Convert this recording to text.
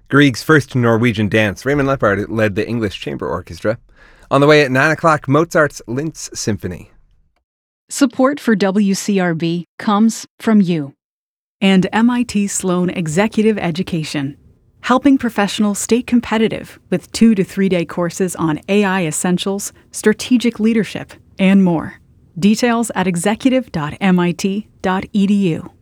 Grieg's first Norwegian dance. Raymond Leppard led the English Chamber Orchestra. On the way at 9 o'clock, Mozart's Linz Symphony. Support for WCRB comes from you. And MIT Sloan Executive Education, helping professionals stay competitive with 2 to 3 day courses on AI essentials, strategic leadership, and more. Details at executive.mit.edu.